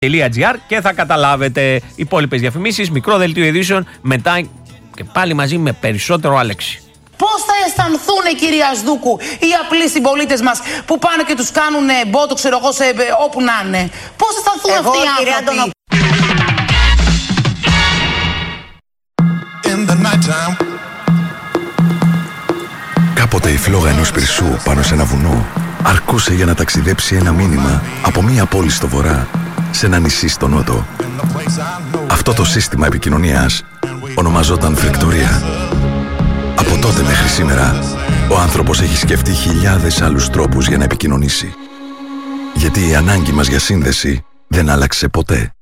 και θα καταλάβετε. Υπόλοιπες διαφημίσεις, μικρό δελτίο ειδήσεων, μετά και πάλι μαζί με περισσότερο Άλεξη. Πώς θα αισθανθούν, κυρία Σδούκου, οι απλοί συμπολίτες μας που πάνε και τους κάνουν μπότο, ξέρω εγώ, όπου να είναι. Πώς θα αισθανθούν αυτοί οι άνθρωποι. Κάποτε η φλόγα ενός πυρσού πάνω σε ένα βουνό αρκούσε για να ταξιδέψει ένα μήνυμα από μία πόλη στο βορρά σε ένα νησί στο νότο. Αυτό το σύστημα επικοινωνίας ονομαζόταν φρεκτορία. Από τότε μέχρι σήμερα, ο άνθρωπος έχει σκεφτεί χιλιάδες άλλους τρόπους για να επικοινωνήσει. Γιατί η ανάγκη μας για σύνδεση δεν άλλαξε ποτέ.